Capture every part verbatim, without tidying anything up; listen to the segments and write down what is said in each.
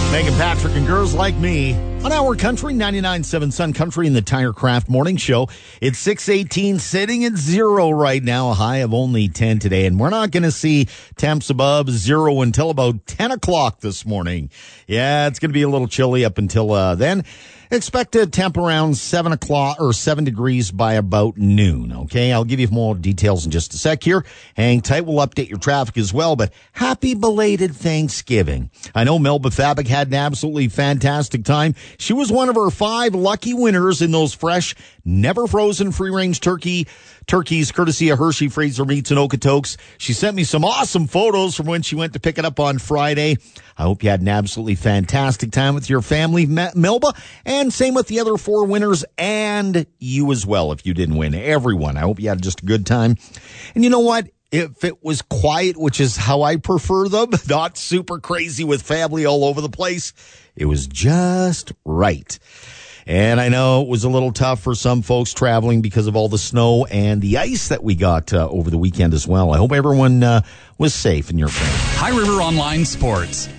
Megan Patrick and Girls Like Me on our Country ninety-nine point seven Sun Country in the Tirecraft Morning Show. It's six eighteen, sitting at zero right now, a high of only ten today. And we're not going to see temps above zero until about ten o'clock this morning. Yeah, it's going to be a little chilly up until uh, then. Expect a temp around seven o'clock or seven degrees by about noon. Okay, I'll give you more details in just a sec here. Hang tight. We'll update your traffic as well. But happy belated Thanksgiving. I know Melba Fabic had an absolutely fantastic time. She was one of her five lucky winners in those fresh, never frozen free range turkey turkeys, courtesy of Hershey Fraser Meats and Okotoks. She sent me some awesome photos from when she went to pick it up on Friday. I hope you had an absolutely fantastic time with your family, Melba, and same with the other four winners and you as well if you didn't win. Everyone, I hope you had just a good time. And you know what? If it was quiet, which is how I prefer them, not super crazy with family all over the place, it was just right. And I know it was a little tough for some folks traveling because of all the snow and the ice that we got uh, over the weekend as well. I hope everyone uh, was safe in your family. High River Online Sports.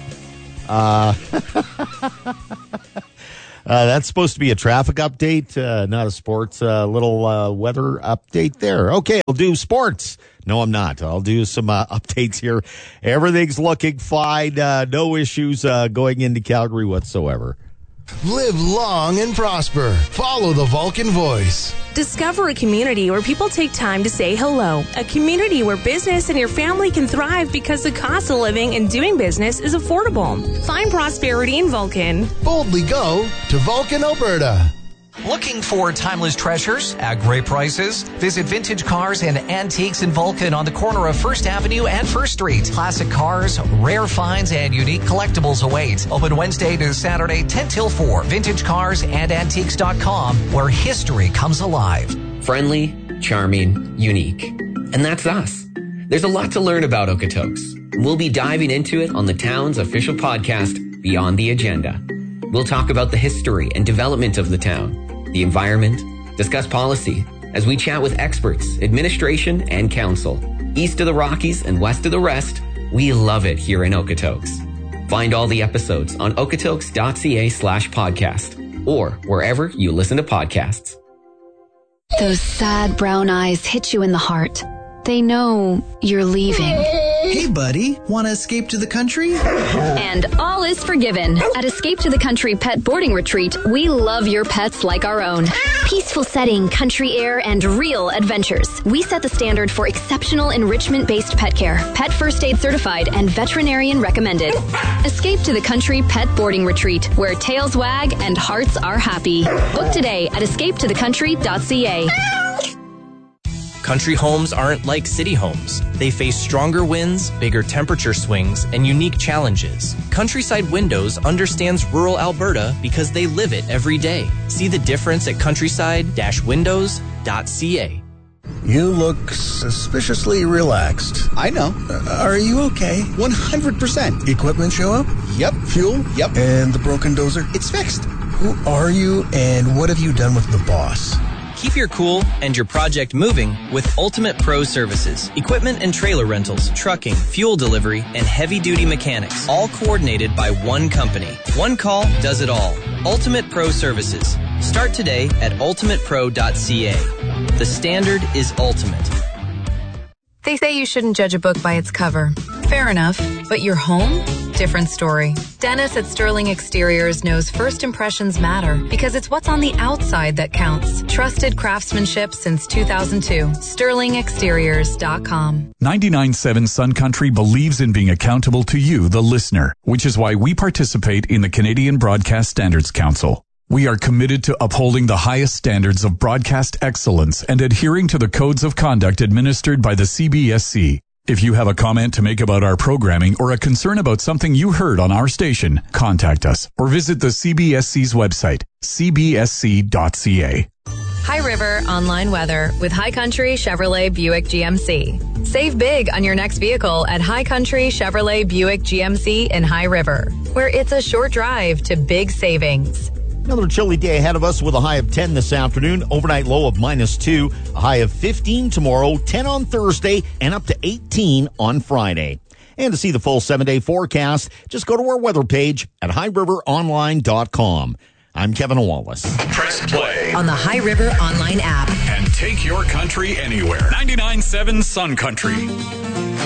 Uh, uh, that's supposed to be a traffic update, uh, not a sports, uh, little uh, weather update there. Okay, I'll do sports. No, I'm not. I'll do some uh, updates here. Everything's looking fine. Uh, no issues uh, going into Calgary whatsoever. Live long and prosper. Follow the Vulcan Voice. Discover a community where people take time to say hello. A community where business and your family can thrive because the cost of living and doing business is affordable. Find prosperity in Vulcan. Boldly go to Vulcan, Alberta. Looking for timeless treasures at great prices? Visit Vintage Cars and Antiques in Vulcan on the corner of First Avenue and First Street. Classic cars, rare finds, and unique collectibles await. Open Wednesday to Saturday, ten till four. Vintage Cars and Antiques dot com, where history comes alive. Friendly, charming, unique. And that's us. There's a lot to learn about Okotoks. We'll be diving into it on the town's official podcast, Beyond the Agenda. We'll talk about the history and development of the town, the environment, discuss policy, as we chat with experts, administration, and council. East of the Rockies and west of the rest, we love it here in Okotoks. Find all the episodes on okotoks.ca slash podcast or wherever you listen to podcasts. Those sad brown eyes hit you in the heart. They know you're leaving. Hey, buddy, want to escape to the country? And all is forgiven. At Escape to the Country Pet Boarding Retreat, we love your pets like our own. Peaceful setting, country air, and real adventures. We set the standard for exceptional enrichment-based pet care, pet first aid certified, and veterinarian recommended. Escape to the Country Pet Boarding Retreat, where tails wag and hearts are happy. Book today at escape to the country dot c a. Country homes aren't like city homes. They face stronger winds, bigger temperature swings, and unique challenges. Countryside Windows understands rural Alberta because they live it every day. See the difference at countryside windows dot c a. You look suspiciously relaxed. I know. Uh, are you okay? one hundred percent. Equipment show up? Yep. Fuel? Yep. And the broken dozer? It's fixed. Who are you and what have you done with the boss? Keep your cool and your project moving with Ultimate Pro Services. Equipment and trailer rentals, trucking, fuel delivery, and heavy-duty mechanics, all coordinated by one company. One call does it all. Ultimate Pro Services. Start today at ultimate pro dot c a. The standard is ultimate. They say you shouldn't judge a book by its cover. Fair enough. But your home? Different story. Dennis at Sterling Exteriors knows first impressions matter because it's what's on the outside that counts. Trusted craftsmanship since two thousand two. sterling exteriors dot com. ninety-nine point seven Sun Country believes in being accountable to you, the listener, which is why we participate in the Canadian Broadcast Standards Council. We are committed to upholding the highest standards of broadcast excellence and adhering to the codes of conduct administered by the C B S C. If you have a comment to make about our programming or a concern about something you heard on our station, contact us or visit the C B S C's website, c b s c dot c a. High River Online Weather with High Country Chevrolet Buick G M C. Save big on your next vehicle at High Country Chevrolet Buick G M C in High River, where it's a short drive to big savings. Another chilly day ahead of us with a high of ten this afternoon, overnight low of minus two, a high of fifteen tomorrow, ten on Thursday, and up to eighteen on Friday. And to see the full seven-day forecast, just go to our weather page at high river online dot com. I'm Kevin Wallace. Press play on the High River Online app and take your country anywhere. ninety-nine point seven Sun Country.